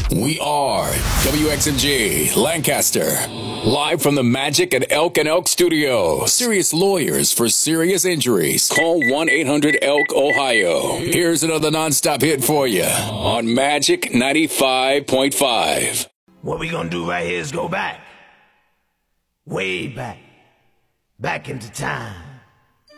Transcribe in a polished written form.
We are WXMG Lancaster, live from the Magic at Elk and Elk Studio. Serious lawyers for serious injuries. Call 1-800-ELK, Ohio. Here's another nonstop hit for you on Magic 95.5. What we gonna do right here is go back, way back into time.